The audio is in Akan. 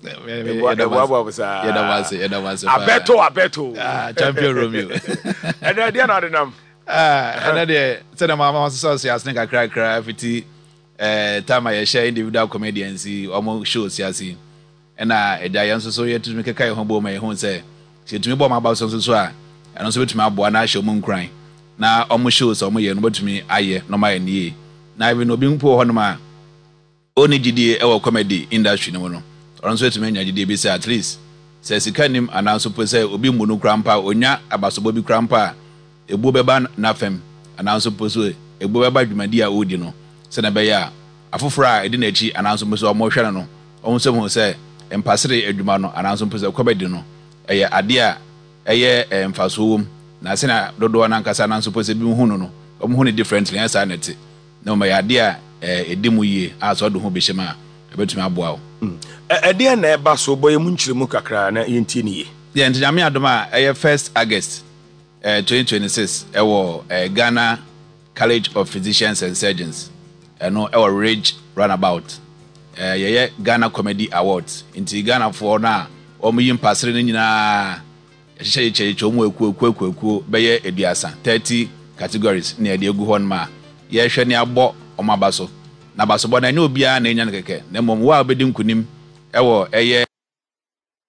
Abeto. Champion Romeo. And I didn't know them. And then said the mama was I think I cry fiti time I share individual comedians almost shows yasi. And a giant so yet to make a kind of my home say. She to me bomb about so and also to my boy show moon crying. Now almost shows or me and what to me aye no my ye. Now even no being poor on my only GD our comedy industry no no. Or on to me GD say at least. Says he can him and also say obi munu grandpa onya abaso bobi grandpa ebu beba na fem and also poso ebu beba dwumadi a odi no se na be ya afofora edi na echi and also poso omo hwere no ohun se ho se empasere adwuma no and also poso kwabedi no eye ade a eye emfaso wom na se na dodo na nkasa na also poso bi hu no omo hu ne differently esa na te no ma ya ade a edimu yie aso do ho be shema ebetumi aboa o Ede na eba so boy mu nkyiremu kakra na yenti niye. Yeah, ntijame adoma 1st August 2026 Ghana College of Physicians and Surgeons. No Ridge Runabout. Ghana Comedy Awards. Inti Ghana for na omo yim pasere ni nyina che omo eku beye eduasa 30 categories na ede egu hon ma. Ye hwe ne abo omo abaso. Na baso bo na nya obi a na nya nkeke. Na mom wa obedi nkunim ewo